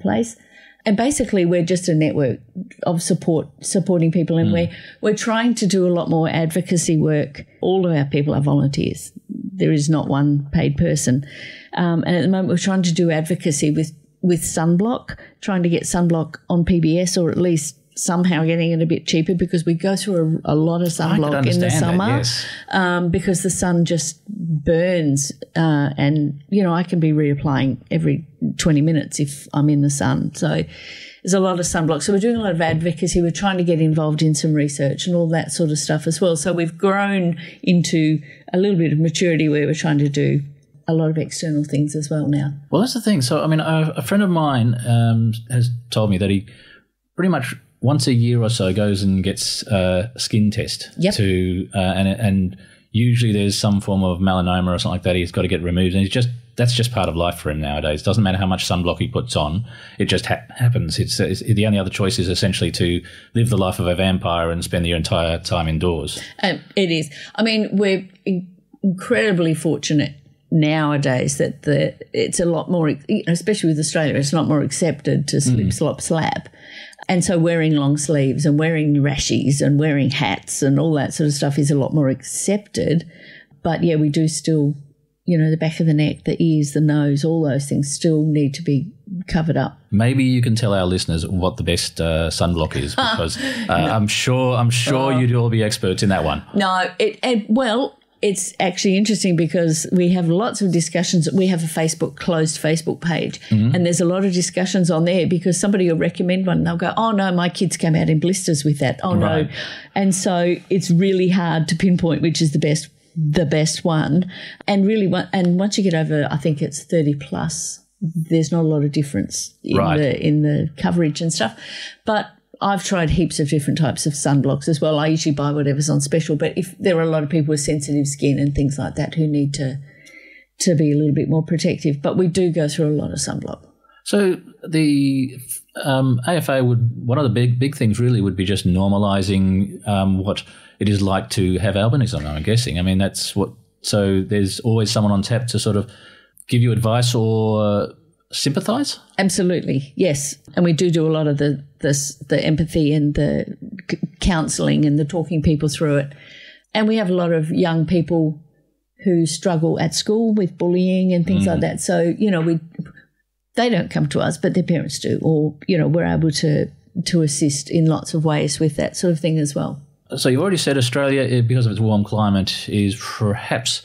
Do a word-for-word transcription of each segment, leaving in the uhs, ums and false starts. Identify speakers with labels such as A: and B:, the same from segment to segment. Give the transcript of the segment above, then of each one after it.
A: place. And basically we're just a network of support, supporting people, and mm. we're, we're trying to do a lot more advocacy work. All of our people are volunteers. There is not one paid person. Um, and at the moment we're trying to do advocacy with, with sunblock, trying to get sunblock on P B S, or at least somehow getting it a bit cheaper, because we go through a, a lot of sunblock in the summer
B: that, yes.
A: um, because the sun just burns uh, and, you know, I can be reapplying every twenty minutes if I'm in the sun. So there's a lot of sunblock. So we're doing a lot of advocacy. We're trying to get involved in some research and all that sort of stuff as well. So we've grown into a little bit of maturity where we're trying to do a lot of external things as well now.
B: Well, that's the thing. So, I mean, a, a friend of mine um, has told me that he pretty much – once a year or so goes and gets a skin test
A: yep.
B: to uh, and and usually there's some form of melanoma or something like that he's got to get removed, and he's just that's just part of life for him nowadays. It doesn't matter how much sunblock he puts on, it just ha- happens. It's, it's the only other choice is essentially to live the life of a vampire and spend your entire time indoors.
A: Um, it is. I mean, we're incredibly fortunate nowadays that the it's a lot more, especially with Australia, it's a lot more accepted to slip, mm. slop, slap. And so wearing long sleeves and wearing rashies and wearing hats and all that sort of stuff is a lot more accepted. But, yeah, we do still, you know, the back of the neck, the ears, the nose, all those things still need to be covered up.
B: Maybe you can tell our listeners what the best uh, sunblock is, because uh, no. I'm sure I'm sure oh. you'd all be experts in that one.
A: No, it, it well... It's actually interesting because we have lots of discussions. We have a Facebook, closed Facebook page, mm-hmm. and there's a lot of discussions on there because somebody will recommend one and they'll go, oh, no, my kids came out in blisters with that. Oh, right. no. And so it's really hard to pinpoint which is the best the best one. And really, and once you get over, I think it's thirty plus, there's not a lot of difference in,
B: right.
A: the, in the coverage and stuff. But I've tried heaps of different types of sunblocks as well. I usually buy whatever's on special, but if there are a lot of people with sensitive skin and things like that who need to to be a little bit more protective, but we do go through a lot of sunblock.
B: So the um, A F A would, one of the big big things really would be just normalising um, what it is like to have albinism, I'm guessing. I mean, that's what, so there's always someone on tap to sort of give you advice or sympathise?
A: Absolutely, yes. And we do do a lot of the the, the empathy and the c- counselling and the talking people through it. And we have a lot of young people who struggle at school with bullying and things mm. like that. So, you know, we they don't come to us, but their parents do, or, you know, we're able to to assist in lots of ways with that sort of thing as well.
B: So you already said Australia, because of its warm climate, is perhaps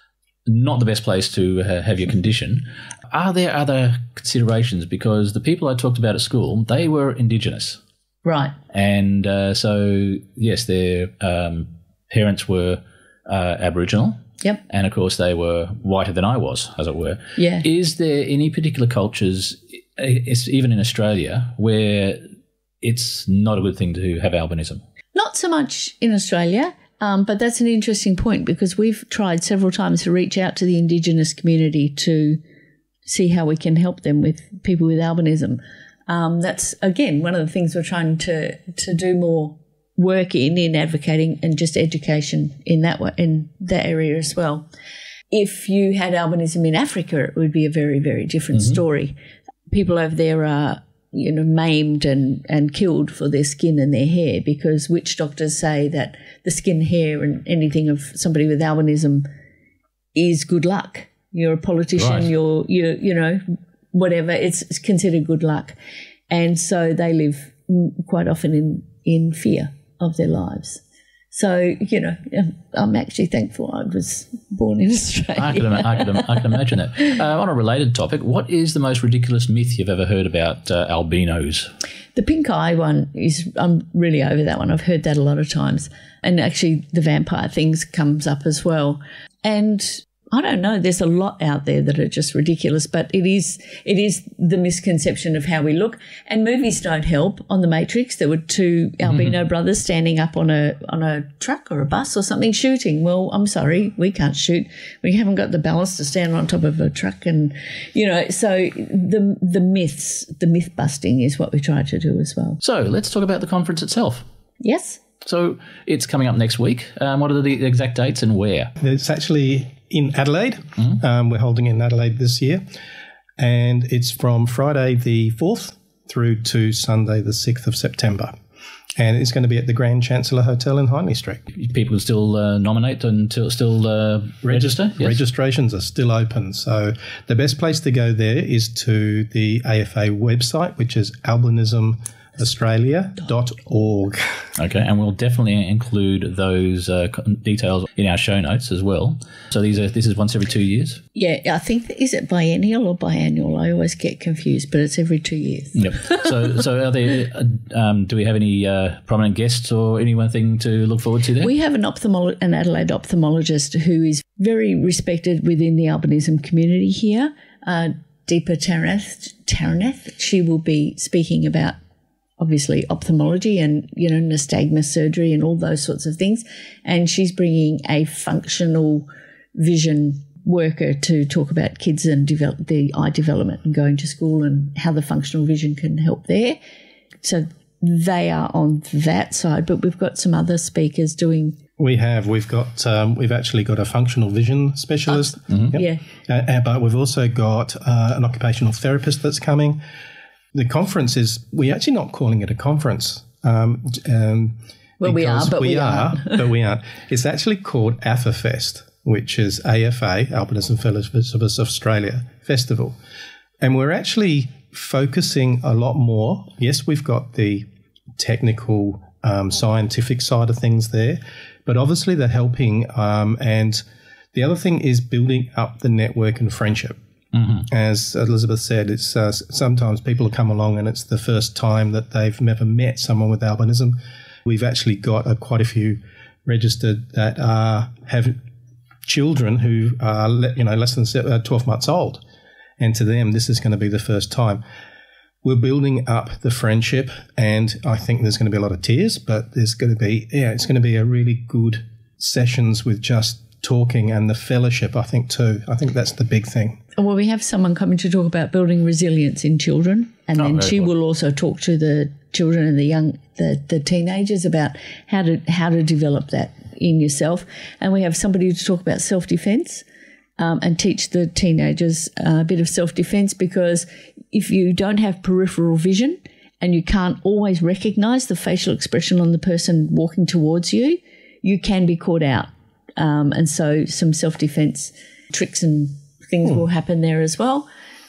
B: not the best place to uh, have your condition. Are there other considerations? Because the people I talked about at school, they were Indigenous.
A: Right.
B: And uh, so, yes, their um, parents were uh, Aboriginal.
A: Yep.
B: And, of course, they were whiter than I was, as it were.
A: Yeah.
B: Is there any particular cultures, even in Australia, where it's not a good thing to have albinism?
A: Not so much in Australia. Um, but that's an interesting point, because we've tried several times to reach out to the Indigenous community to see how we can help them with people with albinism. Um, that's, again, one of the things we're trying to to do more work in, in advocating and just education in that way, in that area as well. If you had albinism in Africa, it would be a very, very different mm-hmm. story. People over there are, you know, maimed and, and killed for their skin and their hair, because witch doctors say that the skin, hair and anything of somebody with albinism is good luck. You're a politician, right. you're, you you know, whatever, it's, it's considered good luck. And so they live quite often in, in fear of their lives. So, you know, I'm actually thankful I was born in Australia.
B: I can, I can, I can imagine that. Uh, on a related topic, what is the most ridiculous myth you've ever heard about uh, albinos?
A: The pink eye one is, I'm really over that one. I've heard that a lot of times. And actually the vampire things comes up as well. And I don't know, there's a lot out there that are just ridiculous, but it is it is the misconception of how we look. And movies don't help. On The Matrix, there were two albino mm-hmm. brothers standing up on a on a truck or a bus or something shooting. Well, I'm sorry, we can't shoot. We haven't got the balance to stand on top of a truck, and, you know, so the the myths, the myth busting is what we try to do as well.
B: So let's talk about the conference itself.
A: Yes.
B: So it's coming up next week. Um, what are the exact dates and where?
C: It's actually in Adelaide.
B: Mm-hmm.
C: Um, we're holding it in Adelaide this year. and it's from Friday the fourth through to Sunday the sixth of September. And it's going to be at the Grand Chancellor Hotel in Hindley Street.
B: People still uh, nominate and still, still uh, register? Yes.
C: Registrations are still open. So the best place to go there is to the A F A website, which is albinism australia dot org.
B: Okay, and we'll definitely include those uh, details in our show notes as well. So these are this is once every two years?
A: Yeah, I think, is it biennial or biannual? I always get confused, but it's every two years.
B: Yep. So so are there, um, do we have any uh, prominent guests or anything to look forward to there?
A: We have an ophthalmolo- an Adelaide ophthalmologist who is very respected within the albinism community here, uh, Deepa Taranath. Taranath. She will be speaking about obviously ophthalmology and, you know, nystagmus surgery and all those sorts of things. And she's bringing a functional vision worker to talk about kids and develop the eye development and going to school and how the functional vision can help there. So they are on that side, but we've got some other speakers doing.
C: We have. We've got. Um, we've actually got a functional vision specialist.
A: Uh, mm-hmm. Yep.
C: Yeah. Uh, but we've also got uh, an occupational therapist that's coming. The conference is, we're actually not calling it a conference. Um, um,
A: well, we are, but we, we
C: are, but we aren't. It's actually called A F A Fest, which is A F A, Albinism Fellowships of Australia Festival. And we're actually focusing a lot more. Yes, we've got the technical, um, scientific side of things there, but obviously they're helping. Um, and the other thing is building up the network and friendship. Mm-hmm. As Elizabeth said, it's uh, sometimes people come along and it's the first time that they've never met someone with albinism. We've actually got uh, quite a few registered that uh, have children who are you know less than twelve months old, and to them this is going to be the first time. We're building up the friendship, and I think there's going to be a lot of tears, but there's going to be yeah, it's going to be a really good sessions with just talking and the fellowship, I think, too. I think that's the big thing.
A: Well, we have someone coming to talk about building resilience in children, and oh, then she cool. will also talk to the children and the young, the, the teenagers about how to how to develop that in yourself. And we have somebody to talk about self-defense um, and teach the teenagers uh, a bit of self-defense, because if you don't have peripheral vision and you can't always recognise the facial expression on the person walking towards you, you can be caught out. Um, and so some self-defense tricks and things hmm. will happen there as well.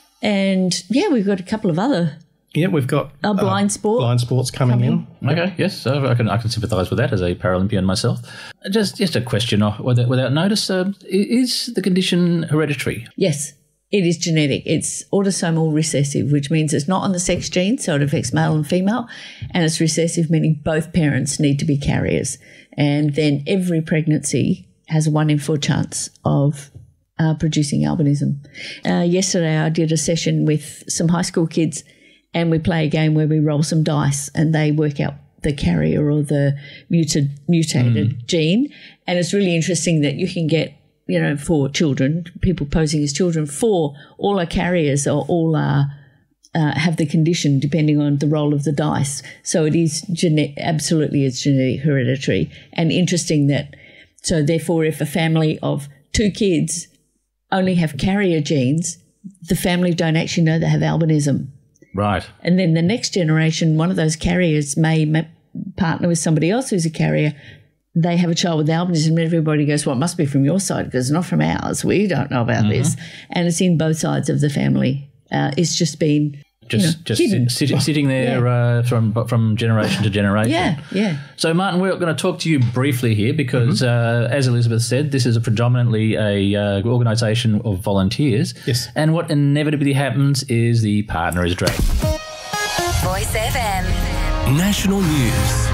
A: And, yeah, we've got a couple of other...
C: Yeah, we've got...
A: Uh, blind sport.
C: Blind sports coming, coming.
B: in. Okay, yes, so I can I can sympathise with that as a Paralympian myself. Just just a question without, without notice, uh, is the condition hereditary?
A: Yes, it is genetic. It's autosomal recessive, which means it's not on the sex gene, so it affects male and female, and it's recessive, meaning both parents need to be carriers. And then every pregnancy has a one in four chance of uh, producing albinism. Uh, yesterday I did a session with some high school kids, and we play a game where we roll some dice and they work out the carrier or the muted, mutated mm. gene. And it's really interesting that you can get, you know, for children, people posing as children, four all are carriers or all are uh, have the condition depending on the roll of the dice. So it is gene- absolutely it's genetic hereditary. And interesting that, so therefore if a family of two kids only have carrier genes, the family don't actually know they have albinism.
B: Right.
A: And then the next generation, one of those carriers may ma- partner with somebody else who's a carrier. They have a child with albinism, and everybody goes, well, it must be from your side because it's not from ours. We don't know about mm-hmm. this. And it's in both sides of the family. Uh, it's just been
B: just
A: you know,
B: just sit, sit, sitting there yeah. uh, from from generation to generation.
A: Yeah, yeah.
B: So, Martin, we're going to talk to you briefly here because, mm-hmm. uh, as Elizabeth said, this is a predominantly a uh, organisation of volunteers.
C: Yes.
B: And what inevitably happens is the partner is dragged.
D: Voice F M.
E: National News.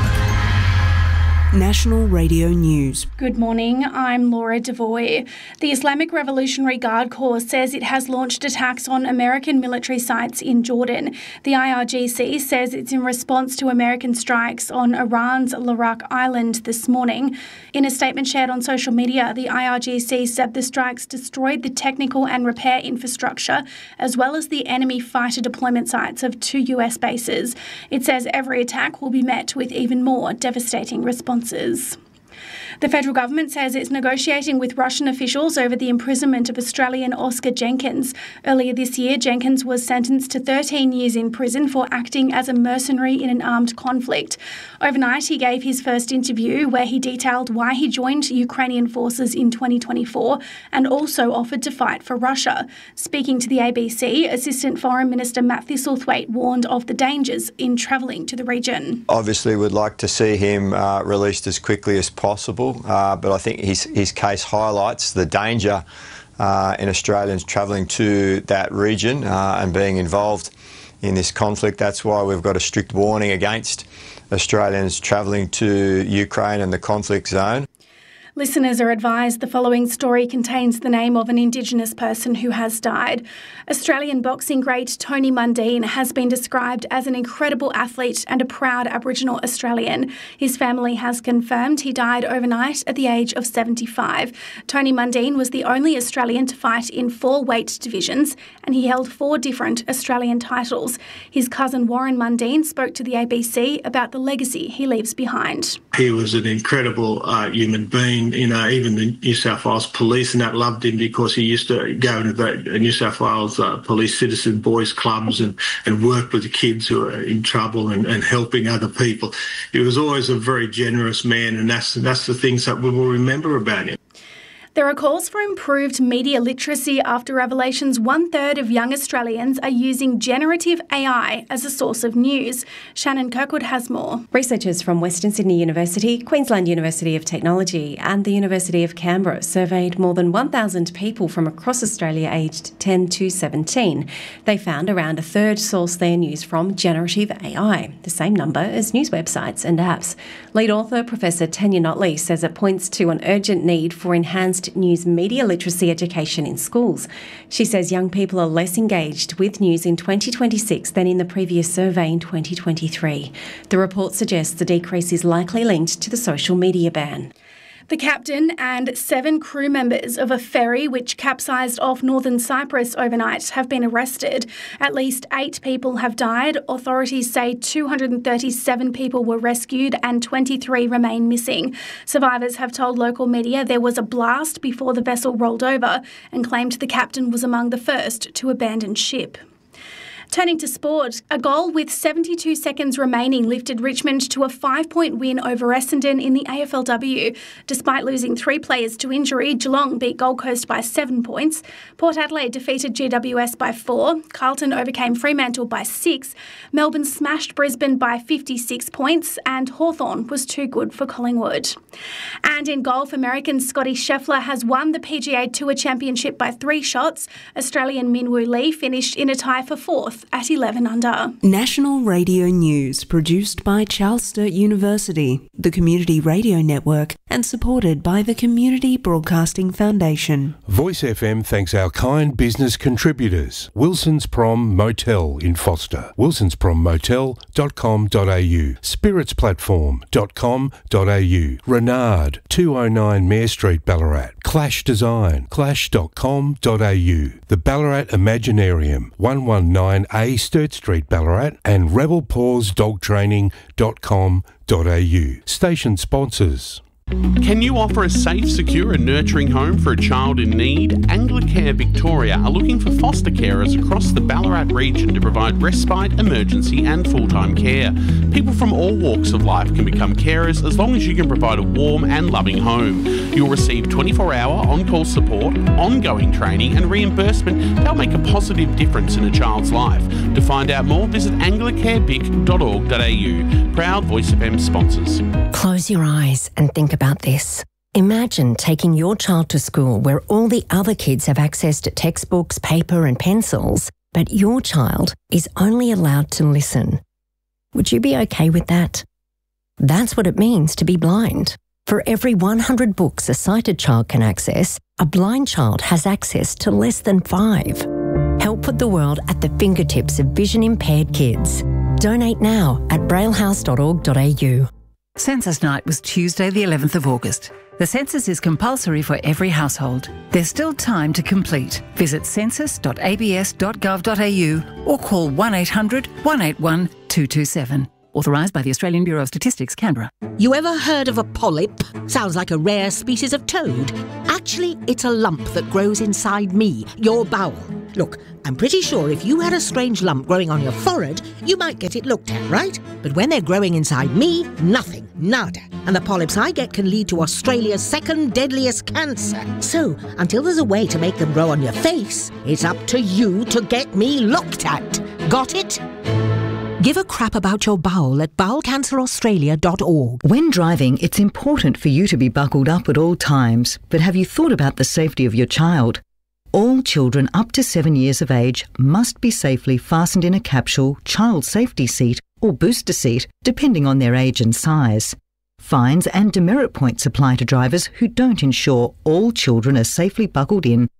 F: National Radio News.
G: Good morning, I'm Laura Devoy. The Islamic Revolutionary Guard Corps says it has launched attacks on American military sites in Jordan. The I R G C says it's in response to American strikes on Iran's Larak Island this morning. In a statement shared on social media, the I R G C said the strikes destroyed the technical and repair infrastructure, as well as the enemy fighter deployment sites of two U S bases. It says every attack will be met with even more devastating responses. The federal government says it's negotiating with Russian officials over the imprisonment of Australian Oscar Jenkins. Earlier this year, Jenkins was sentenced to thirteen years in prison for acting as a mercenary in an armed conflict. Overnight, he gave his first interview where he detailed why he joined Ukrainian forces in twenty twenty-four and also offered to fight for Russia. Speaking to the A B C, Assistant Foreign Minister Matt Thistlethwaite warned of the dangers in travelling to the region.
E: Obviously, we'd like to see him uh, released as quickly as possible. Uh, but I think his, his case highlights the danger uh, in Australians travelling to that region uh, and being involved in this conflict. That's why we've got a strict warning against Australians travelling to Ukraine and the conflict zone.
G: Listeners are advised the following story contains the name of an Indigenous person who has died. Australian boxing great Tony Mundine has been described as an incredible athlete and a proud Aboriginal Australian. His family has confirmed he died overnight at the age of seventy-five. Tony Mundine was the only Australian to fight in four weight divisions, and he held four different Australian titles. His cousin Warren Mundine spoke to the A B C about the legacy he leaves behind.
F: He was an incredible uh, human being. You know, even the New South Wales police and that loved him because he used to go into the New South Wales uh, police citizen boys clubs and, and work with the kids who are in trouble and, and helping other people. He was always a very generous man, and that's that's the things that we will remember about him.
G: There are calls for improved media literacy after revelations one-third of young Australians are using generative A I as a source of news. Shannon Kirkwood has more.
H: Researchers from Western Sydney University, Queensland University of Technology and the University of Canberra surveyed more than one thousand people from across Australia aged ten to seventeen. They found around a third source their news from generative A I, the same number as news websites and apps. Lead author Professor Tanya Notley says it points to an urgent need for enhanced news media literacy education in schools. She says young people are less engaged with news in twenty twenty-six than in the previous survey in twenty twenty-three. The report suggests the decrease is likely linked to the social media ban.
G: The captain and seven crew members of a ferry which capsized off northern Cyprus overnight have been arrested. At least eight people have died. Authorities say two hundred thirty-seven people were rescued and twenty-three remain missing. Survivors have told local media there was a blast before the vessel rolled over and claimed the captain was among the first to abandon ship. Turning to sport, a goal with seventy-two seconds remaining lifted Richmond to a five-point win over Essendon in the A F L W. Despite losing three players to injury, Geelong beat Gold Coast by seven points. Port Adelaide defeated G W S by four. Carlton overcame Fremantle by six. Melbourne smashed Brisbane by fifty-six points, and Hawthorn was too good for Collingwood. And in golf, American Scotty Scheffler has won the P G A Tour Championship by three shots. Australian Minwoo Lee finished in a tie for fourth at eleven under.
I: National Radio News, produced by Charles Sturt University, the Community Radio Network, and supported by the Community Broadcasting Foundation.
J: Voice F M thanks our kind business contributors. Wilson's Prom Motel in Foster, wilsons prom motel dot com dot a u, spirits platform dot com dot a u, Renard, two oh nine Mayor Street, Ballarat, Clash Design, clash dot com dot a u, the Ballarat Imaginarium, one nineteen A Sturt Street, Ballarat, and rebel paws dog training dot com dot a u. Station sponsors.
K: Can you offer a safe, secure and nurturing home for a child in need? Anglicare Victoria are looking for foster carers across the Ballarat region to provide respite, emergency and full-time care. People from all walks of life can become carers as long as you can provide a warm and loving home. You'll receive twenty-four hour on-call support, ongoing training and reimbursement that'll make a positive difference in a child's life. To find out more, visit anglicare vic dot org dot a u. Proud Voice F M sponsors.
L: Close your eyes and think about this. Imagine taking your child to school where all the other kids have access to textbooks, paper and pencils, but your child is only allowed to listen. Would you be okay with that? That's what it means to be blind. For every one hundred books a sighted child can access, a blind child has access to less than five. Help put the world at the fingertips of vision-impaired kids. Donate now at braillehouse dot org dot a u.
M: Census Night was Tuesday the eleventh of August. The census is compulsory for every household. There's still time to complete. Visit census dot a b s dot gov dot a u or call one eight hundred, one eight one, two two seven. Authorised by the Australian Bureau of Statistics, Canberra.
N: You ever heard of a polyp? Sounds like a rare species of toad. Actually, it's a lump that grows inside me, your bowel. Look, I'm pretty sure if you had a strange lump growing on your forehead, you might get it looked at, right? But when they're growing inside me, nothing, nada. And the polyps I get can lead to Australia's second deadliest cancer. So, until there's a way to make them grow on your face, it's up to you to get me looked at. Got it? Give a crap about your bowel at bowel cancer australia dot org.
O: When driving, it's important for you to be buckled up at all times. But have you thought about the safety of your child? All children up to seven years of age must be safely fastened in a capsule, child safety seat or booster seat, depending on their age and size. Fines and demerit points apply to drivers who don't ensure all children are safely buckled in.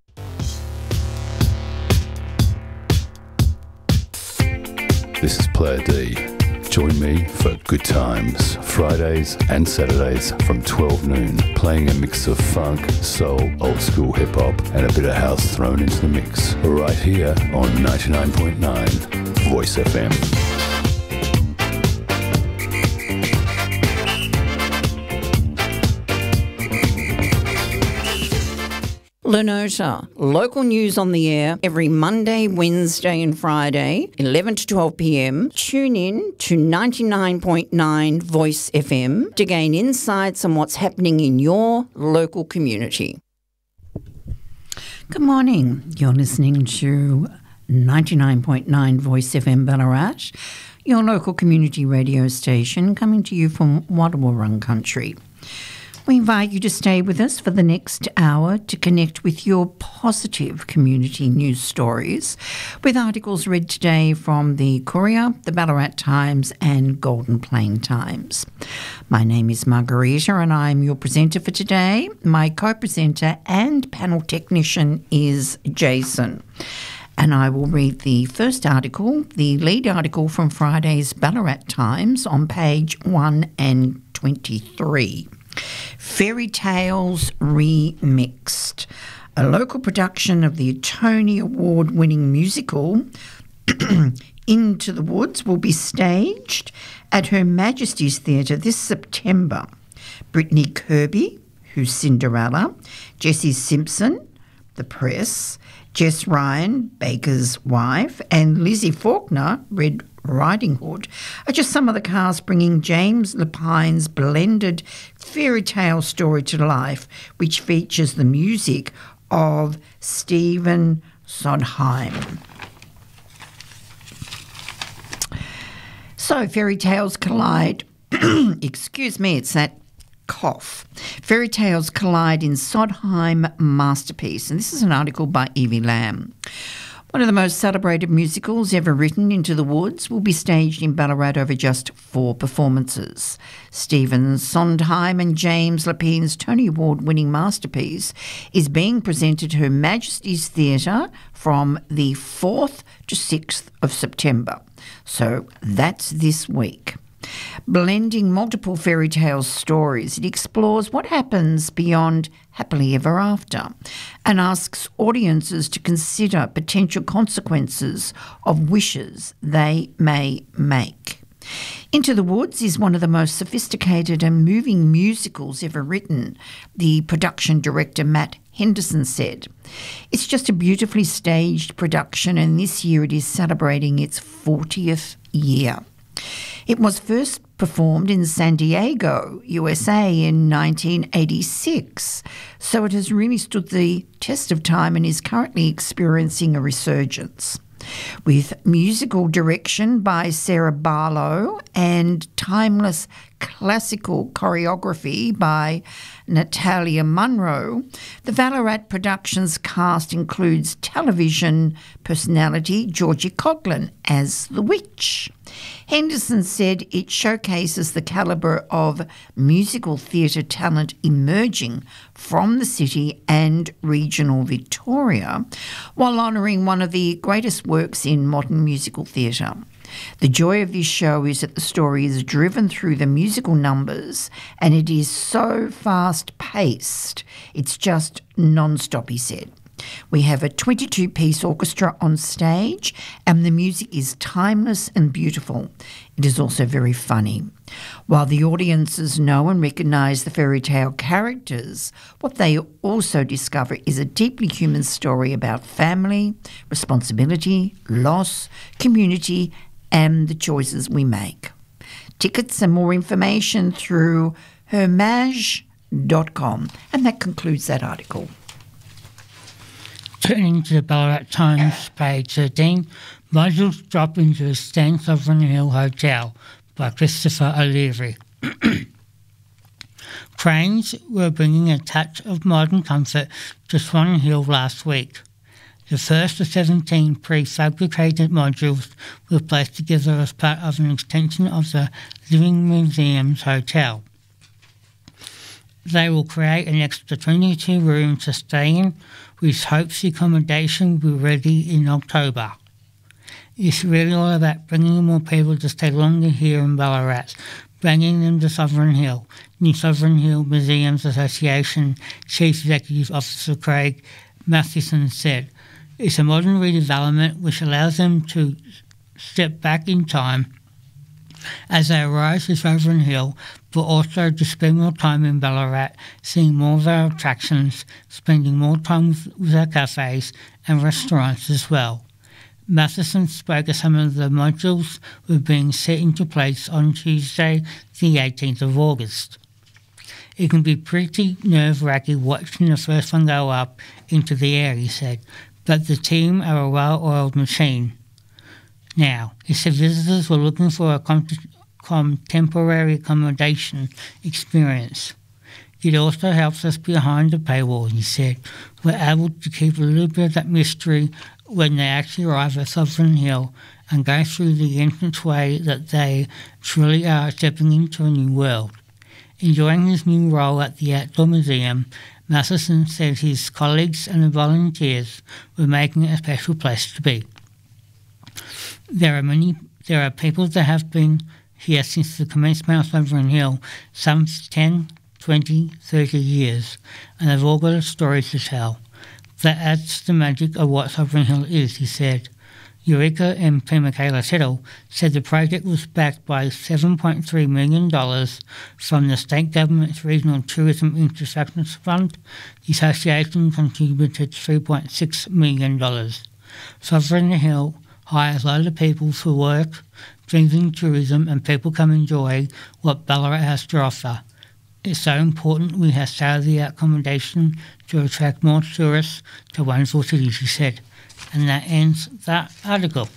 P: This is Player D. Join me for Good Times, Fridays and Saturdays from twelve noon, playing a mix of funk, soul, old school hip hop and a bit of house thrown into the mix. Right here on ninety-nine point nine Voice F M.
Q: Lenota, local news on the air every Monday, Wednesday and Friday, eleven to twelve p m. Tune in to ninety-nine point nine Voice F M to gain insights on what's happening in your local community. Good morning. You're listening to ninety-nine point nine Voice F M Ballarat, your local community radio station coming to you from Wadawurrung country. We invite you to stay with us for the next hour to connect with your positive community news stories with articles read today from the Courier, the Ballarat Times and Golden Plain Times. My name is Margarita and I'm your presenter for today. My co-presenter and panel technician is Jason. And I will read the first article, the lead article from Friday's Ballarat Times on page one and twenty-three. Fairy Tales Remixed. A local production of the Tony Award-winning musical Into the Woods will be staged at Her Majesty's Theatre this September. Brittany Kirby, who's Cinderella, Jessie Simpson, The Press, Jess Ryan, Baker's wife, and Lizzie Faulkner, Red Riding Hood, are just some of the cast bringing James Lapine's blended fairy tale story to life, which features the music of Stephen Sondheim. So, fairy tales collide. Excuse me, it's that cough. Fairy tales collide in Sondheim masterpiece, and this is an article by Evie Lamb. One of the most celebrated musicals ever written, Into the Woods, will be staged in Ballarat over just four performances. Stephen Sondheim and James Lapine's Tony Award-winning masterpiece is being presented to Her Majesty's Theatre from the fourth to sixth of September. So that's this week. Blending multiple fairy tale stories, it explores what happens beyond happily ever after and asks audiences to consider potential consequences of wishes they may make. Into the Woods is one of the most sophisticated and moving musicals ever written, the production director Matt Henderson said. It's just a beautifully staged production, and this year it is celebrating its fortieth year. It was first performed in San Diego, U S A in nineteen eighty-six, so it has really stood the test of time and is currently experiencing a resurgence. With musical direction by Sarah Barlow and timeless classical choreography by Natalia Munro, the Ballarat Productions cast includes television personality Georgie Coughlin as the witch. Henderson said it showcases the calibre of musical theatre talent emerging from the city and regional Victoria, while honouring one of the greatest works in modern musical theatre. The joy of this show is that the story is driven through the musical numbers and it is so fast-paced, it's just non-stop, he said. We have a twenty-two piece orchestra on stage, and the music is timeless and beautiful. It is also very funny. While the audiences know and recognise the fairy tale characters, what they also discover is a deeply human story about family, responsibility, loss, community, and the choices we make. Tickets and more information through hermage dot com. And that concludes that article.
R: Turning to the Ballarat Times, page thirteen, modules drop into the Stan Sovereign Hill Hotel by Christopher O'Leary. Cranes were bringing a touch of modern comfort to Swan Hill last week. The first of seventeen prefabricated modules were placed together as part of an extension of the Living Museums Hotel. They will create an extra twenty-two rooms to stay in, with hopes the accommodation will be ready in October. It's really all about bringing more people to stay longer here in Ballarat, bringing them to Sovereign Hill. New Sovereign Hill Museums Association Chief Executive Officer Craig Mathieson said, "It's a modern redevelopment which allows them to step back in time as they arrive to Sovereign Hill, but also to spend more time in Ballarat, seeing more of our attractions, spending more time with, with our cafes and restaurants as well." Matheson spoke of some of the modules were being set into place on Tuesday, the eighteenth of August. "It can be pretty nerve-wracking watching the first one go up into the air," he said, "but the team are a well-oiled machine." Now, he said visitors were looking for a con- contemporary accommodation experience. "It also helps us behind the paywall," he said. "We're able to keep a little bit of that mystery when they actually arrive at Sovereign Hill and go through the entranceway that they truly are stepping into a new world." Enjoying his new role at the Outdoor Museum, Matheson said his colleagues and the volunteers were making it a special place to be. There are many, there are people that have been here since the commencement of Sovereign Hill, some ten, twenty, thirty years, and they've all got a story to tell. That adds to the magic of what Sovereign Hill is, he said. Eureka M P Michaela Settle said the project was backed by seven point three million dollars from the state government's Regional Tourism Infrastructure Fund. The association contributed three point six million dollars. Sovereign Hill hires a lot of people for work, brings in tourism, and people come enjoy what Ballarat has to offer. It's so important we have state-of-the-art accommodation to attract more tourists to wonderful cities, he said. And that ends that article.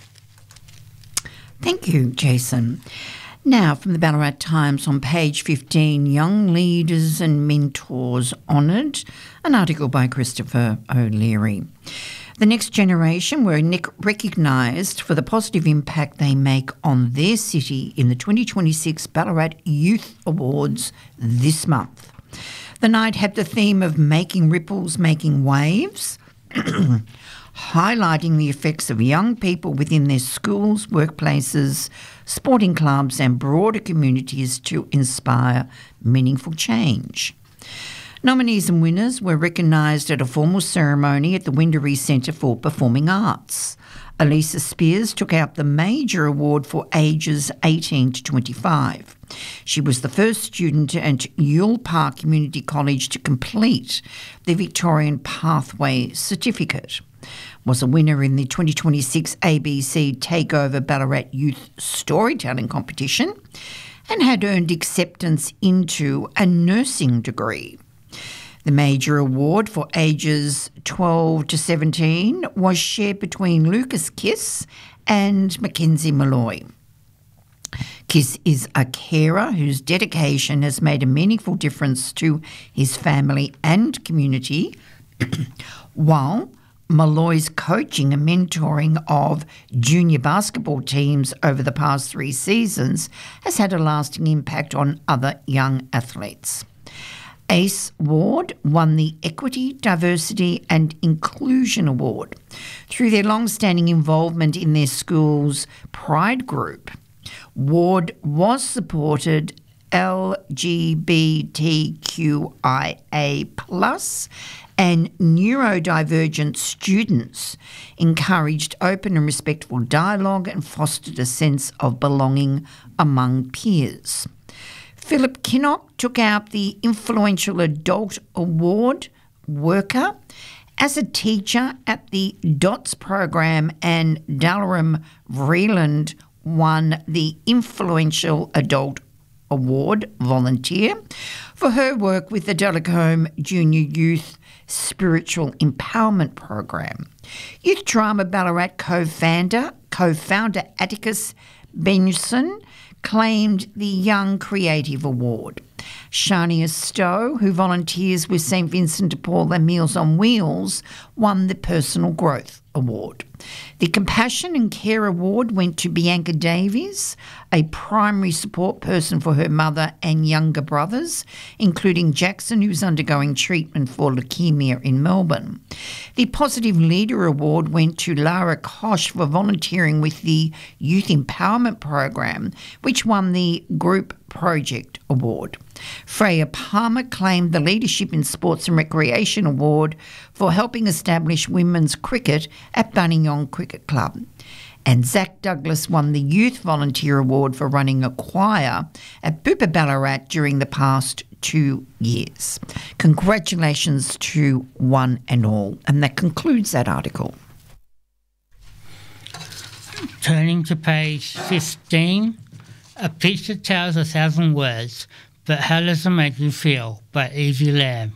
Q: Thank you, Jason. Now, from the Ballarat Times on page fifteen, Young Leaders and Mentors Honoured, an article by Christopher O'Leary. The next generation were recognised for the positive impact they make on their city in the twenty twenty-six Ballarat Youth Awards this month. The night had the theme of Making Ripples, Making Waves, highlighting the effects of young people within their schools, workplaces, sporting clubs and broader communities to inspire meaningful change. Nominees and winners were recognised at a formal ceremony at the Windery Centre for Performing Arts. Elisa Spears took out the major award for ages eighteen to twenty-five. She was the first student at Ewell Park Community College to complete the Victorian Pathway Certificate. Was a winner in the twenty twenty-six A B C Takeover Ballarat Youth Storytelling Competition and had earned acceptance into a nursing degree. The major award for ages twelve to seventeen was shared between Lucas Kiss and Mackenzie Malloy. Kiss is a carer whose dedication has made a meaningful difference to his family and community, while Malloy's coaching and mentoring of junior basketball teams over the past three seasons has had a lasting impact on other young athletes. Ace Ward won the Equity, Diversity and Inclusion Award through their long-standing involvement in their school's Pride Group. Ward was supported L G B T Q I A plus and neurodivergent students encouraged open and respectful dialogue and fostered a sense of belonging among peers. Philip Kinnock took out the Influential Adult Award Worker. As a teacher at the DOTS program, and Dalaram Vreeland won the Influential Adult Award Volunteer for her work with the Delacombe Junior Youth Spiritual Empowerment Program. Youth Drama Ballarat co-founder, co-founder Atticus Benson claimed the Young Creative Award. Shania Stowe, who volunteers with St Vincent de Paul and Meals on Wheels, won the Personal Growth Award. The Compassion and Care Award went to Bianca Davies, a primary support person for her mother and younger brothers, including Jackson, who's undergoing treatment for leukemia in Melbourne. The Positive Leader Award went to Lara Kosh for volunteering with the Youth Empowerment Program, which won the Group Project Award. Freya Palmer claimed the Leadership in Sports and Recreation Award for helping establish women's cricket at Buninyong Cricket Club. And Zach Douglas won the Youth Volunteer Award for running a choir at Bupa Ballarat during the past two years. Congratulations to one and all. And that concludes that article.
R: Turning to page fifteen, a picture tells a thousand words, but how does it make you feel? By Evie Lamb.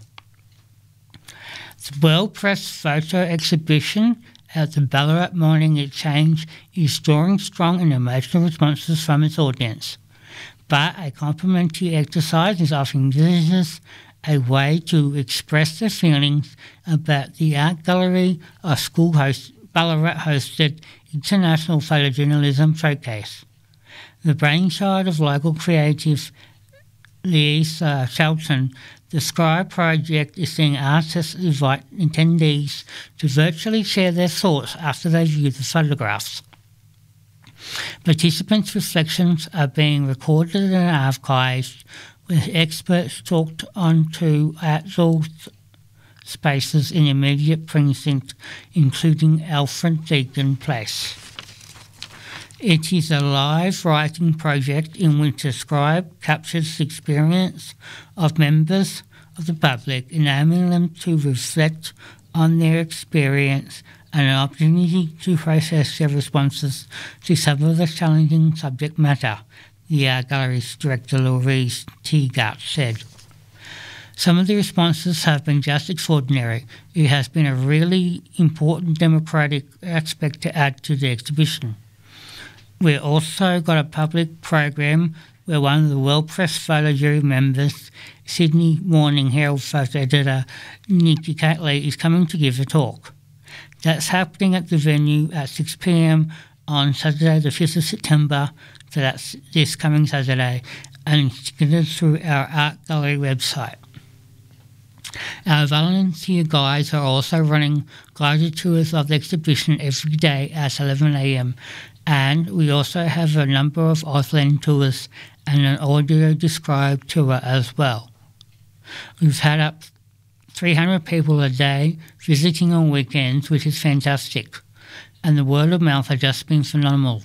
R: The World Press photo exhibition at the Ballarat Morning Exchange is drawing strong and emotional responses from its audience, but a complimentary exercise is offering visitors a way to express their feelings about the art gallery or school host Ballarat-hosted International Photojournalism Showcase. The brainchild of local creative Louise uh, Shelton, the Scribe project is seeing artists invite attendees to virtually share their thoughts after they view the photographs. Participants' reflections are being recorded and archived, with experts talked on to outdoor spaces in immediate precinct, including Alfred Deakin Place. It is a live writing project in which the Scribe captures the experience of members of the public, enabling them to reflect on their experience and an opportunity to process their responses to some of the challenging subject matter, the Art Gallery's director Louise Teagut said. Some of the responses have been just extraordinary. It has been a really important democratic aspect to add to the exhibition. We've also got a public program where one of the World Press photo jury members, Sydney Morning Herald photo editor Nikki Catley, is coming to give a talk. That's happening at the venue at six p m on Saturday the fifth of September, so that's this coming Saturday, and it's ticketed through our Art Gallery website. Our volunteer guides are also running guided tours of the exhibition every day at eleven a m, and we also have a number of Auslan tours and an audio described tour as well. We've had up three hundred people a day visiting on weekends, which is fantastic, and the word of mouth has just been phenomenal.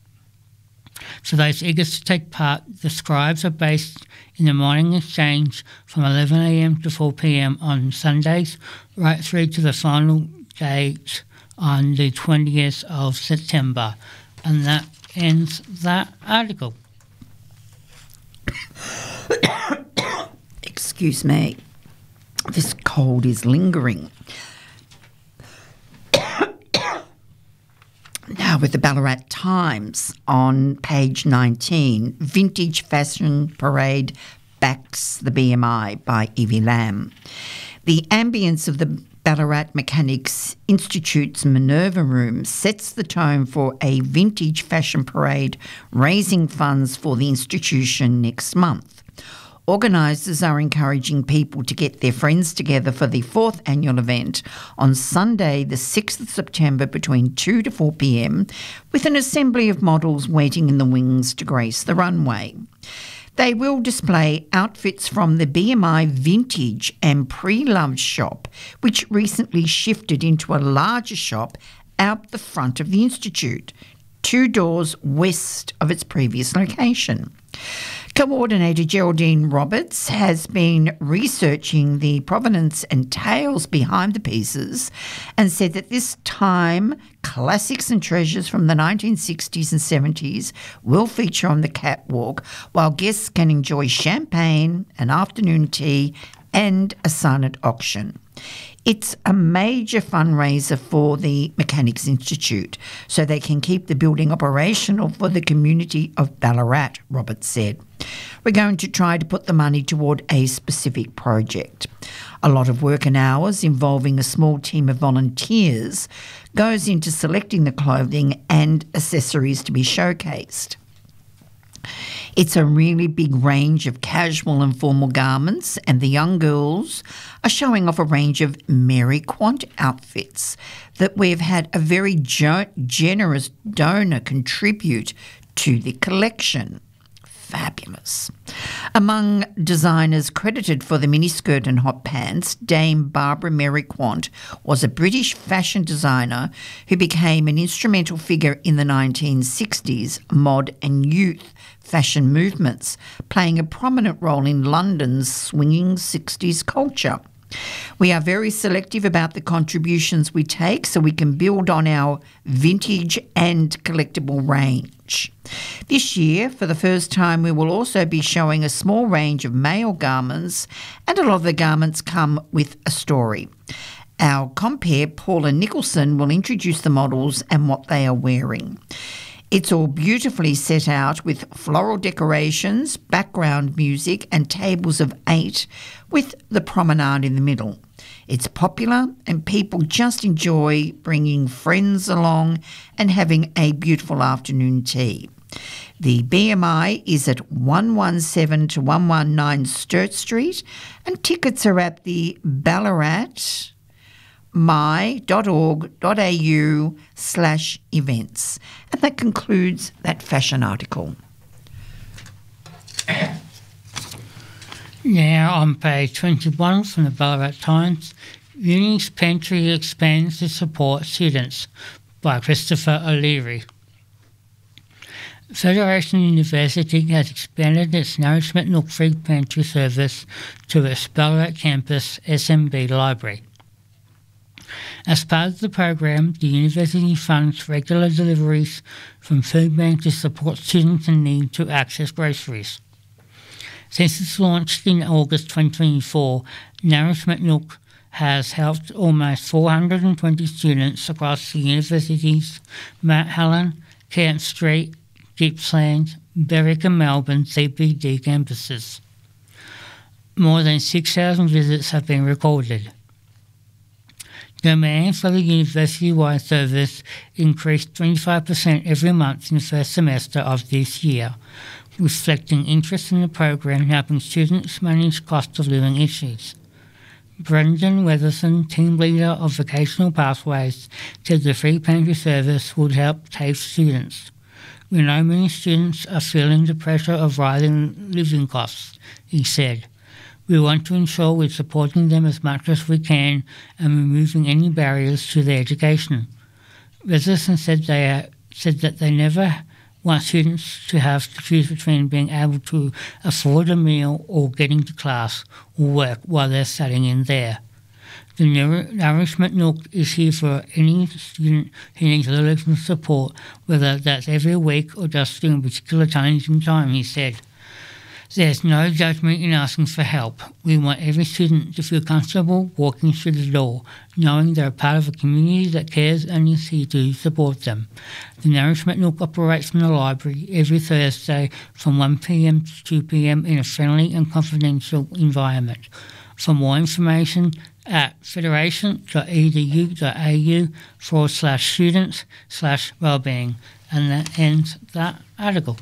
R: For those eager to take part, the Scribes are based in the Morning Exchange from eleven a m to four p m on Sundays, right through to the final date on the twentieth of September. And that ends that article.
Q: Excuse me. This cold is lingering. Now with the Ballarat Times on page nineteen, Vintage Fashion Parade backs the B M I by Evie Lamb. The ambience of the Ballarat Mechanics Institute's Minerva Room sets the tone for a vintage fashion parade raising funds for the institution next month. Organisers are encouraging people to get their friends together for the fourth annual event on Sunday the sixth of September between two to four p m, with an assembly of models waiting in the wings to grace the runway. They will display outfits from the B M I Vintage and Pre-Loved shop, which recently shifted into a larger shop out the front of the Institute, two doors west of its previous location. Coordinator Geraldine Roberts has been researching the provenance and tales behind the pieces and said that this time classics and treasures from the nineteen sixties and seventies will feature on the catwalk, while guests can enjoy champagne, an afternoon tea and a silent auction. It's a major fundraiser for the Mechanics Institute so they can keep the building operational for the community of Ballarat, Roberts said. We're going to try to put the money toward a specific project. A lot of work and hours involving a small team of volunteers goes into selecting the clothing and accessories to be showcased. It's a really big range of casual and formal garments, and the young girls are showing off a range of Mary Quant outfits that we've had a very jo- generous donor contribute to the collection. Fabulous. Among designers credited for the miniskirt and hot pants, Dame Barbara Mary Quant was a British fashion designer who became an instrumental figure in the nineteen sixties mod and youth fashion movements, playing a prominent role in London's swinging sixties culture. We are very selective about the contributions we take so we can build on our vintage and collectible range. This year, for the first time, we will also be showing a small range of male garments, and a lot of the garments come with a story. Our compere, Paula Nicholson, will introduce the models and what they are wearing. It's all beautifully set out with floral decorations, background music and tables of eight with the promenade in the middle. It's popular and people just enjoy bringing friends along and having a beautiful afternoon tea. The B M I is at one seventeen to one nineteen Sturt Street, and tickets are at the Ballarat my.org.au slash events. And that concludes that fashion article.
R: Now on page twenty-one from the Ballarat Times, Uni's Pantry expands to support students by Christopher O'Leary. Federation University has expanded its Nourishment Nook free pantry service to its Ballarat campus S M B library. As part of the program, the university funds regular deliveries from food banks to support students in need to access groceries. Since its launch in August twenty twenty-four, Nourishment Nook has helped almost four hundred twenty students across the university's Mount Helen, Kent Street, Gippsland, Berwick and Melbourne C B D campuses. More than six thousand visits have been recorded. Demand for the university-wide service increased twenty-five percent every month in the first semester of this year, reflecting interest in the program helping students manage cost of living issues. Brendan Weatherson, team leader of Vocational Pathways, said the free pantry service would help TAFE students. We know many students are feeling the pressure of rising living costs, he said. We want to ensure we're supporting them as much as we can and removing any barriers to their education. Weatherson said they are, said that they never want students to have to choose between being able to afford a meal or getting to class or work while they're studying in there. The Nourishment Nook is here for any student who needs a little support, whether that's every week or just during particular times in time, he said. There's no judgment in asking for help. We want every student to feel comfortable walking through the door, knowing they're a part of a community that cares and is here to support them. The Nourishment Nook operates from the library every Thursday from one p.m. to two p.m. in a friendly and confidential environment. For more information, at federation.edu.au forward slash students slash wellbeing. And that ends that article.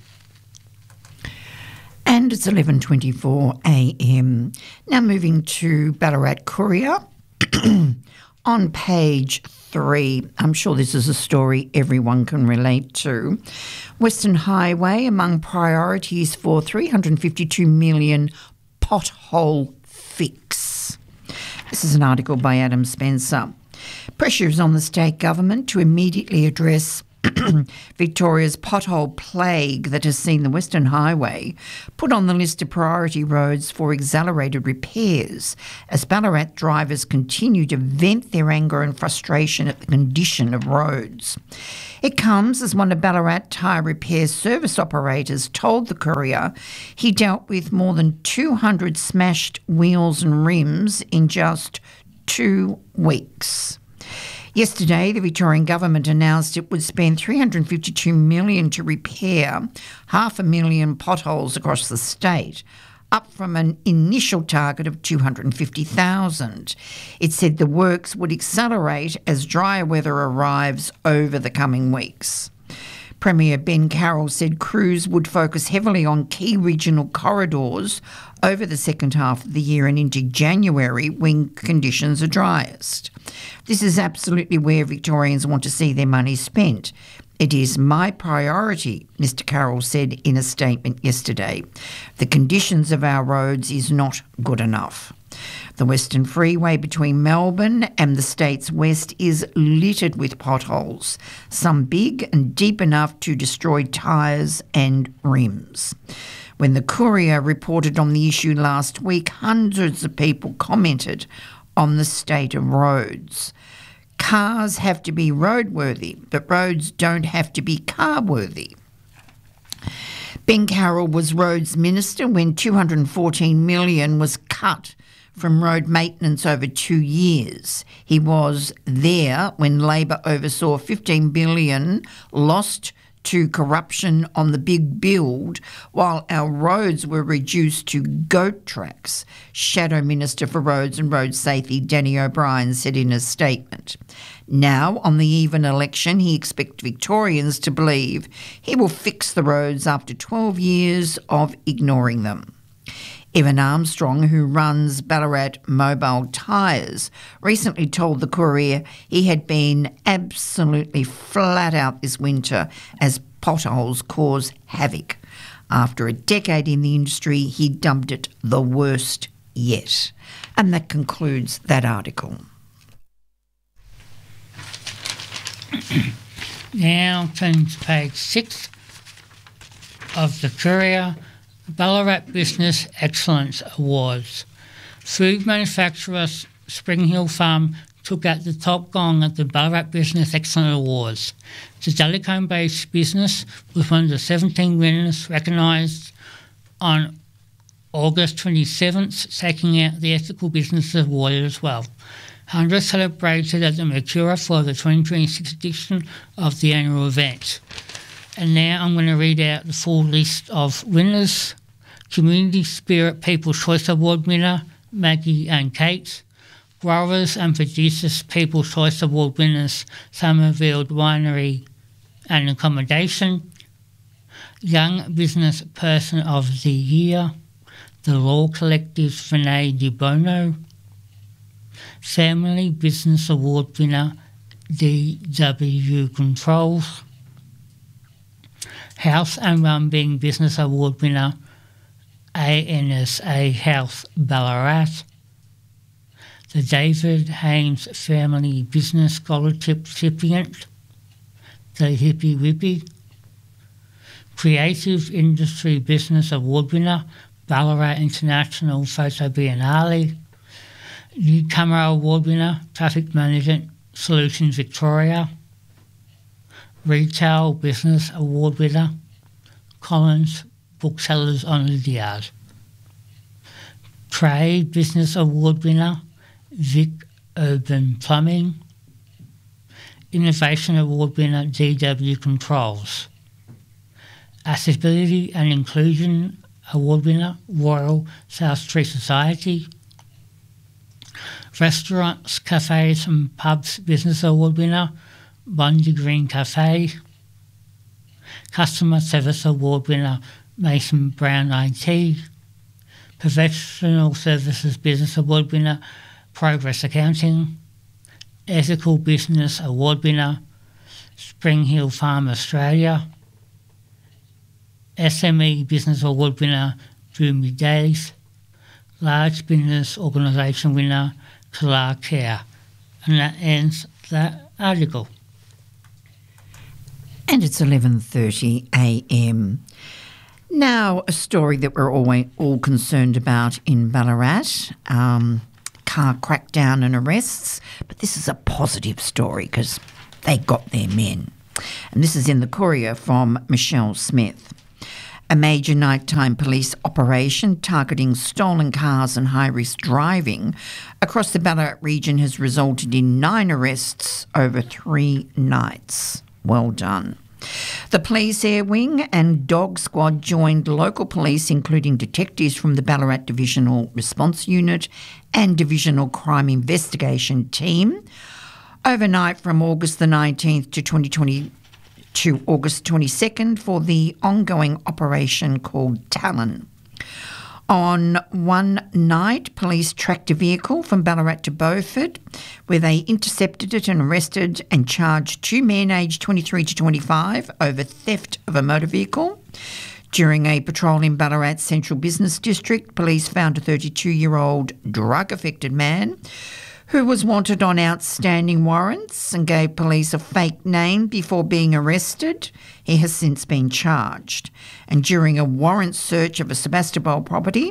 Q: And it's eleven twenty-four a m. Now moving to Ballarat Courier. On page three, I'm sure this is a story everyone can relate to. Western Highway among priorities for three hundred fifty-two million pothole fix. This is an article by Adam Spencer. Pressure is on the state government to immediately address Victoria's pothole plague that has seen the Western Highway put on the list of priority roads for accelerated repairs as Ballarat drivers continue to vent their anger and frustration at the condition of roads. It comes as one of Ballarat tyre repair service operators told the Courier he dealt with more than two hundred smashed wheels and rims in just two weeks. Yesterday, the Victorian Government announced it would spend three hundred fifty-two million dollars to repair half a million potholes across the state, up from an initial target of two hundred fifty thousand. It said the works would accelerate as drier weather arrives over the coming weeks. Premier Ben Carroll said crews would focus heavily on key regional corridors over the second half of the year and into January when conditions are driest. This is absolutely where Victorians want to see their money spent. It is my priority, Mister Carroll said in a statement yesterday. The conditions of our roads is not good enough. The Western Freeway between Melbourne and the state's west is littered with potholes, some big and deep enough to destroy tyres and rims. When the Courier reported on the issue last week, hundreds of people commented on the state of roads. Cars have to be roadworthy, but roads don't have to be car-worthy. Ben Carroll was Roads Minister when two hundred fourteen million dollars was cut from road maintenance over two years. He was there when Labor oversaw fifteen billion dollars lost to corruption on the big build, while our roads were reduced to goat tracks, Shadow Minister for Roads and Road Safety Danny O'Brien said in a statement. Now, on the eve of an election, he expects Victorians to believe he will fix the roads after twelve years of ignoring them. Evan Armstrong, who runs Ballarat Mobile Tyres, recently told the Courier he had been absolutely flat out this winter as potholes cause havoc. After a decade in the industry, he dubbed it the worst yet. And that concludes that article.
R: Now turning to page six of the Courier. Ballarat Business Excellence Awards. Food manufacturer Spring Hill Farm took out the top gong at the Ballarat Business Excellence Awards. The Delacombe-based business was one of the seventeen winners recognised on August twenty-seventh, taking out the Ethical Business Award as well. Hundreds celebrated at the Mercura for the twenty twenty-six edition of the annual event. And now I'm going to read out the full list of winners. Community Spirit People's Choice Award winner, Maggie and Kate. Growers and Producers People's Choice Award winners, Somerville Winery and Accommodation. Young Business Person of the Year, the Law Collective's Renee Di Bono. Family Business Award winner, D W Controls. House and Wellbeing Business Award winner, A N S A Health Ballarat. The David Haynes Family Business Scholarship recipient, the Hippie Whippy. Creative Industry Business Award winner, Ballarat International Photo Biennale. Newcomer Award winner, Traffic Management Solutions Victoria. Retail Business Award winner, Collins Booksellers on Lydiard. Trade Business Award winner, Vic Urban Plumbing. Innovation Award winner, D W Controls. Accessibility and Inclusion Award winner, Royal South Street Society. Restaurants, Cafes and Pubs Business Award winner, Bundy Green Cafe. Customer Service Award winner, Mason Brown I T. Professional Services Business Award winner, Progress Accounting. Ethical Business Award winner, Spring Hill Farm Australia, S M E Business Award winner, Doomy Days, Large Business Organisation winner, Kalar Care. And that ends that article.
Q: And it's eleven thirty a m. Now, a story that we're always all concerned about in Ballarat, um, car crackdown and arrests, but this is a positive story because they got their men. And this is in the Courier from Michelle Smith. A major nighttime police operation targeting stolen cars and high-risk driving across the Ballarat region has resulted in nine arrests over three nights. Well done. The Police Air Wing and Dog Squad joined local police, including detectives from the Ballarat Divisional Response Unit and Divisional Crime Investigation Team, overnight from August the nineteenth to twenty twenty to August twenty-second for the ongoing operation called Talon. On one night, police tracked a vehicle from Ballarat to Beaufort, where they intercepted it and arrested and charged two men aged twenty-three to twenty-five over theft of a motor vehicle. During a patrol in Ballarat Central Business District, police found a thirty-two-year-old drug-affected man who was wanted on outstanding warrants and gave police a fake name before being arrested. He has since been charged. And during a warrant search of a Sebastopol property,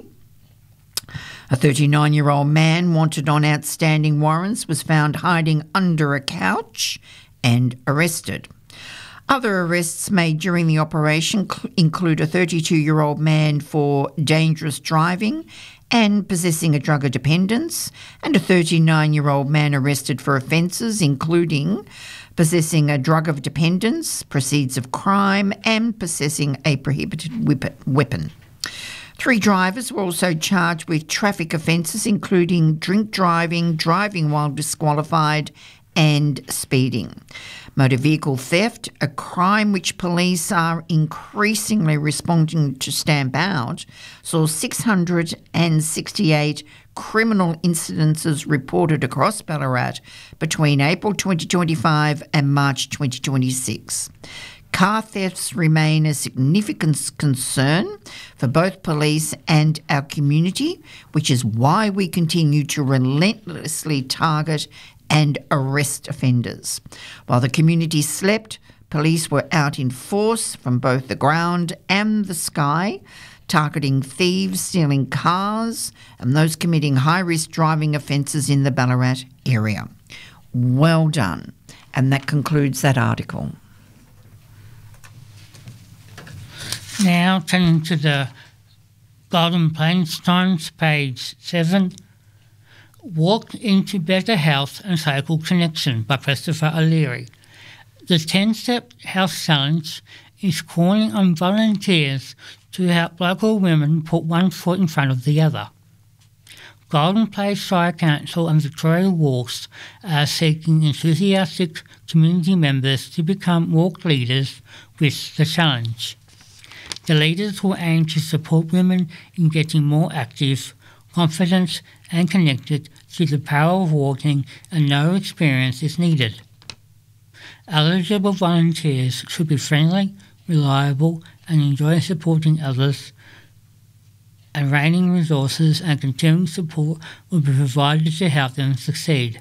Q: a thirty-nine-year-old man wanted on outstanding warrants was found hiding under a couch and arrested. Other arrests made during the operation include a thirty-two-year-old man for dangerous driving and possessing a drug of dependence, and a thirty-nine-year-old man arrested for offences including possessing a drug of dependence, proceeds of crime, and possessing a prohibited weapon. Three drivers were also charged with traffic offences including drink driving, driving while disqualified, and speeding. Motor vehicle theft, a crime which police are increasingly responding to stamp out, saw six hundred sixty-eight criminal incidences reported across Ballarat between April twenty twenty-five and March twenty twenty-six. Car thefts remain a significant concern for both police and our community, which is why we continue to relentlessly target and arrest offenders. While the community slept, police were out in force from both the ground and the sky, targeting thieves stealing cars and those committing high-risk driving offences in the Ballarat area. Well done. And that concludes that article.
R: Now turning to the Golden Plains Times, page seven. Walk into Better Health and Social Connection by Christopher O'Leary. The ten-step health challenge is calling on volunteers to help local women put one foot in front of the other. Golden Plains Shire Council and Victoria Walks are seeking enthusiastic community members to become walk leaders with the challenge. The leaders will aim to support women in getting more active, confident and connected to the power of walking, and no experience is needed. Eligible volunteers should be friendly, reliable and enjoy supporting others, and raining resources and continuing support will be provided to help them succeed.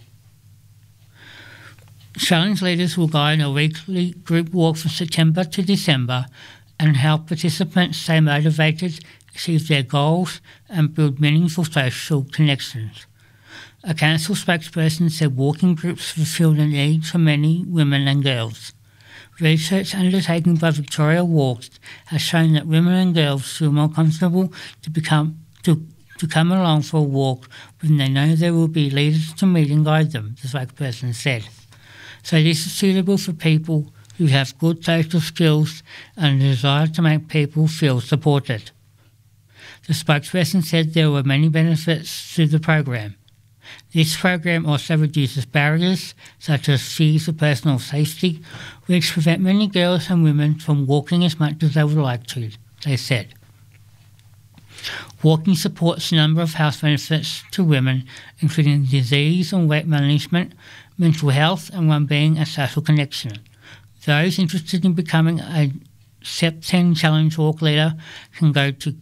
R: Challenge leaders will guide a weekly group walk from September to December and help participants stay motivated, achieve their goals and build meaningful social connections. A council spokesperson said walking groups fulfil the need for many women and girls. Research undertaken by Victoria Walks has shown that women and girls feel more comfortable to become to, to come along for a walk when they know there will be leaders to meet and guide them, the spokesperson said. So this is suitable for people who have good social skills and a desire to make people feel supported. The spokesperson said there were many benefits to the program. This program also reduces barriers such as fears of personal safety, which prevent many girls and women from walking as much as they would like to, they said. Walking supports a number of health benefits to women, including disease and weight management, mental health and well-being and social connection. Those interested in becoming a S E P ten Challenge Walk leader can go to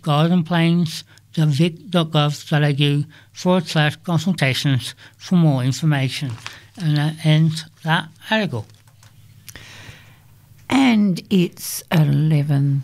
R: goldenplains.vic.gov.au forward slash consultations for more information. And that ends that article.
Q: And it's eleven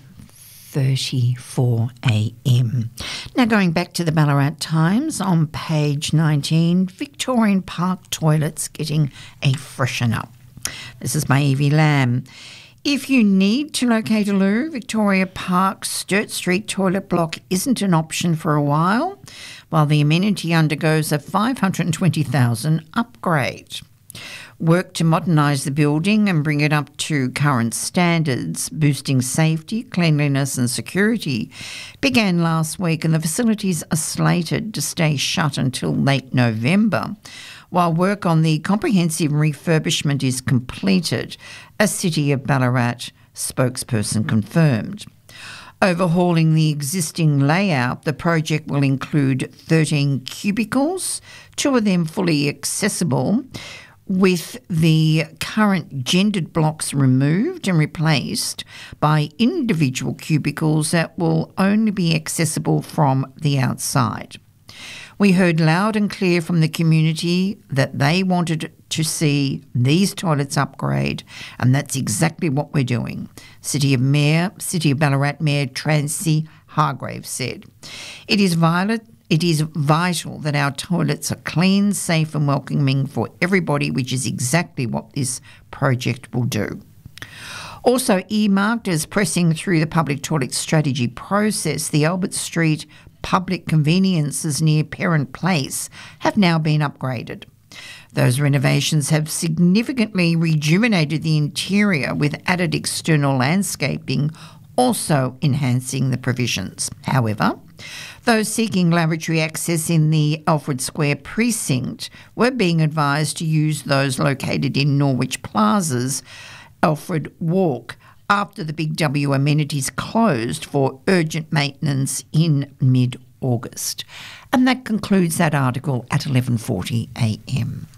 Q: thirty-four a m. Now going back to the Ballarat Times on page nineteen, Victorian Park toilets getting a freshen up. This is by Evie Lamb. If you need to locate a loo, Victoria Park's Sturt Street toilet block isn't an option for a while, while the amenity undergoes a five hundred twenty thousand dollars upgrade. Work to modernise the building and bring it up to current standards, boosting safety, cleanliness and security, began last week, and the facilities are slated to stay shut until late November, while work on the comprehensive refurbishment is completed, a City of Ballarat spokesperson confirmed. Overhauling the existing layout, the project will include thirteen cubicles, two of them fully accessible, with the current gendered blocks removed and replaced by individual cubicles that will only be accessible from the outside. We heard loud and clear from the community that they wanted to see these toilets upgrade, and that's exactly what we're doing, City of Mayor, City of Ballarat Mayor Tracy Hargrave said. It is violent. It is vital that our toilets are clean, safe and welcoming for everybody, which is exactly what this project will do. Also earmarked as pressing through the public toilet strategy process, the Albert Street public conveniences near Perrin Place have now been upgraded. Those renovations have significantly rejuvenated the interior with added external landscaping, also enhancing the provisions. However, those seeking lavatory access in the Alfred Square precinct were being advised to use those located in Norwich Plaza's Alfred Walk after the Big W amenities closed for urgent maintenance in mid-August. And that concludes that article at eleven forty a m.